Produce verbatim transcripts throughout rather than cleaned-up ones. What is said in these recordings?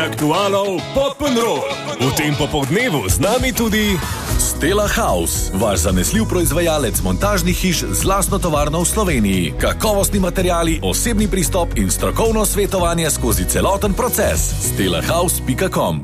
aktualov Pop'n'Roll. V tem popoldnevu z nami tudi Stella House, vaš zanesljiv proizvajalec montažnih hiš z lastno tovarno v Sloveniji. Kakovostni materiali, osebni pristop in strokovno svetovanje skozi celoten proces. stella house pika com.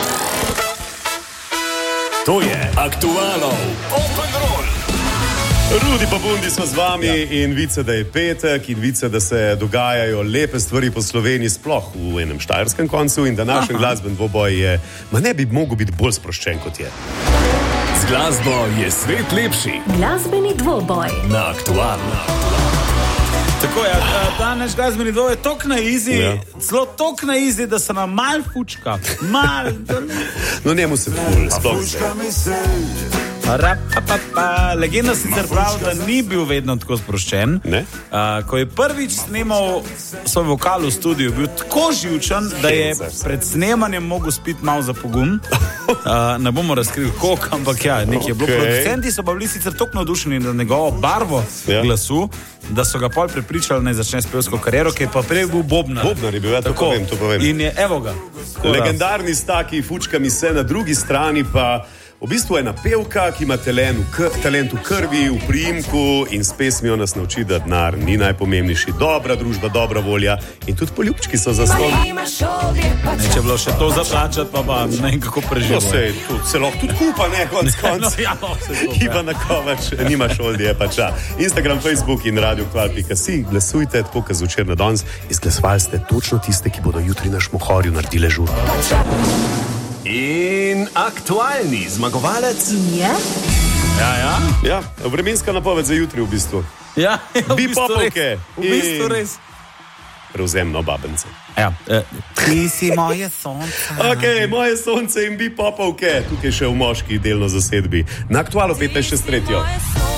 To je aktualov Pop'n'Roll. Rudi pa Bundi smo z vami, ja. In vice, da je petek in vice, da se dogajajo lepe stvari po Sloveniji, sploh v enem štajerskem koncu, in današnji glasben dvoboj je, ma ne bi mogel biti bolj sproščen kot je. Z glasbo je svet lepši. Glasbeni dvoboj Na aktualno. Tako je, ta naš glasbeni dvoboj je tok na izi, Ja. celo tok na izi, da se nam mal fučka. Mal. No, njemu se ful, sploh se. Rap, pa, pa, pa. Legenda sicer pravi, da ni bil vedno tako sproščen. Uh, ko je prvič snemal svoj vokal v studiu, bil tako živčen, da je pred snemanjem mogel spiti malo za pogum. Uh, ne bomo razkrili koliko, ampak ja, nekaj je bilo. Okay. Producenti so pa bili sicer tako navdušeni na njegovo barvo Ja. glasu, da so ga pol prepričali, naj začne s pevsko kariero, ki je pa prej bil bobnar. Bobnar je bil, ja, to povem, to povem. In je, evo ga. Legendarni staki fučkami se, na drugi strani pa v bistvu ena pevka, ki ima talent v, k- talent v krvi, v priimku in s pesmijo nas nauči, da denar ni najpomembnejši. Dobra družba, dobra volja in tudi poljubčki so zastonj. Ne, če je bilo še to zaplačati, pa pa ne vem kako To preživo. se je tudi celo tudi kupa, ne, konc konc. No, ja, no, se to, Ivana Kovač, nima šoldi, je pa ča. Instagram, Facebook in radio kval pika si. Glasujte, tako kot zvečer na danes. Izglasovali ste točno tiste, ki bodo jutri na Šmohorju naredili žur. In aktualni zmagovalec je Ja, ja. Ja, vremenska napoved za jutri v bistvu. Ja, ja, v Bi bistvu res. popovke V bistvu in- res. Prevzemno babence. Ja, eh, ti si moje sonce. Ok, moje sonce in bi popovke. Tukaj še v moški delno zasedbi. Na aktualu petnajst šest tretjo.